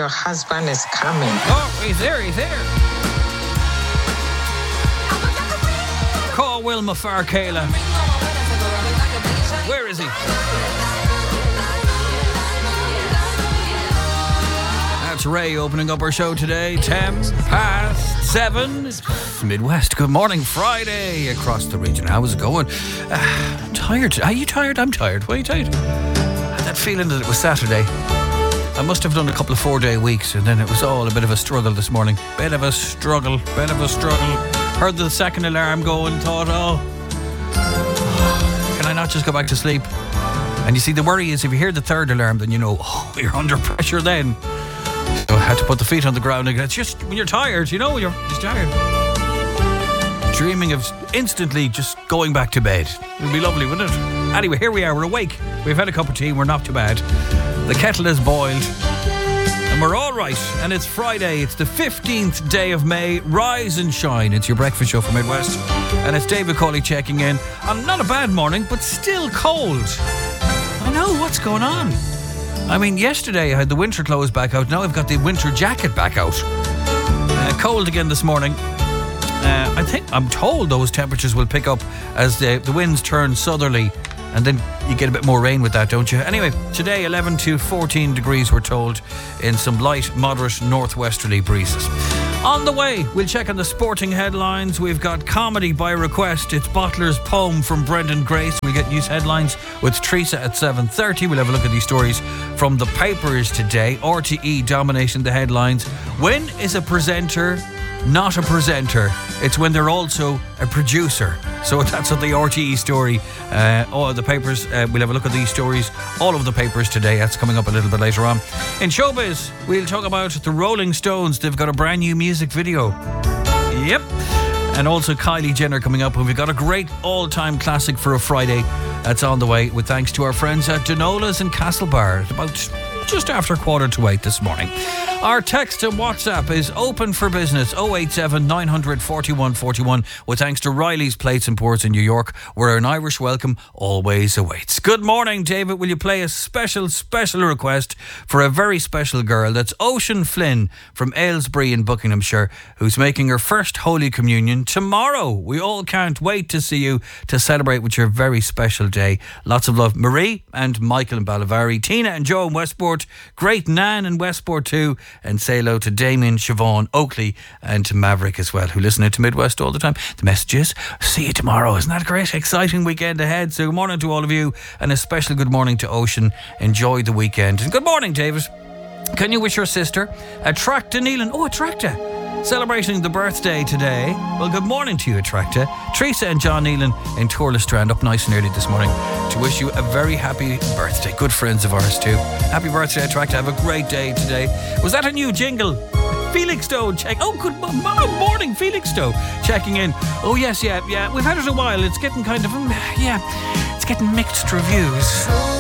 your husband is coming. Oh, he's there. Call Wilma Farkela. Where is he? That's Ray opening up our show today. 7:10. It's Midwest. Good morning, Friday across the region. How's it going? Tired. Are you tired? I'm tired. Why are you tired? I had that feeling that it was Saturday. I must have done a couple of 4-day weeks, and then it was all a bit of a struggle this morning. Bit of a struggle. Heard the second alarm go and thought, can I not just go back to sleep? And you see, the worry is if you hear the third alarm, then you know, you're under pressure then. So I had to put the feet on the ground again. It's just when you're tired, you're just tired. Dreaming of instantly just going back to bed. It would be lovely, wouldn't it? Anyway, here we are, we're awake. We've had a cup of tea, we're not too bad. The kettle is boiled. And we're all right. And it's Friday. It's the 15th day of May. Rise and shine. It's your breakfast show from Midwest. And it's David Cawley checking in. On not a bad morning, but still cold. I know, what's going on? I mean, yesterday I had the winter clothes back out. Now I've got the winter jacket back out. Cold again this morning. I'm told those temperatures will pick up as the winds turn southerly. And then you get a bit more rain with that, don't you? Anyway, today 11 to 14 degrees we're told, in some light, moderate northwesterly breezes. On the way, we'll check on the sporting headlines. We've got comedy by request. It's Bottler's Poem from Brendan Grace. We'll get news headlines with Teresa at 7:30. We'll have a look at these stories from the papers today. RTE dominating the headlines. When is a presenter not a presenter? It's when they're also a producer. So that's what the RTE story, all the papers, we'll have a look at these stories, all of the papers today. That's coming up a little bit later on. In showbiz, we'll talk about the Rolling Stones. They've got a brand new music video. Yep. And also Kylie Jenner coming up. And we've got a great all-time classic for a Friday that's on the way, with thanks to our friends at Donola's in Castlebar. It's about just after 7:45 this morning. Our text and WhatsApp is open for business, 087 900 41 41, with thanks to Riley's Plates and Pours in New York, where an Irish welcome always awaits. Good morning, David. Will you play a special request for a very special girl? That's Ocean Flynn from Aylesbury in Buckinghamshire, who's making her first Holy Communion tomorrow. We all can't wait to see you to celebrate with your very special day. Lots of love, Marie and Michael in Ballivary, Tina and Joe in Westport, great Nan in Westport too, and say hello to Damien, Siobhan, Oakley and to Maverick as well, who listen to Midwest all the time. The messages, see you tomorrow. Isn't that a great, exciting weekend ahead? So good morning to all of you, and a special good morning to Ocean. Enjoy the weekend. And good morning, David. Can you wish your sister, Attracta Neelan, Attracta, celebrating the birthday today? Well, good morning to you, Attracta. Teresa and John Neelan in Tourlestrand up nice and early this morning to wish you a very happy birthday. Good friends of ours too. Happy birthday, Attracta. Have a great day today. Was that a new jingle? Felix Stowe check. Good morning, Felix Stowe checking in. Oh yes, yeah. We've had it a while. It's getting kind of it's getting mixed reviews.